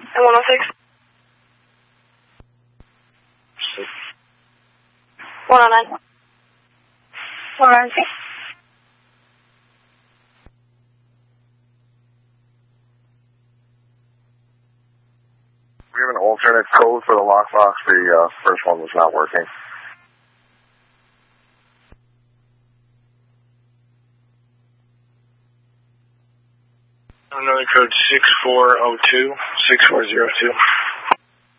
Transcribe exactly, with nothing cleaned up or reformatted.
And one oh six. one oh nine. one oh six. We have an alternate code for the lockbox. The uh, first one was not working. Another code six four zero two, six four zero two.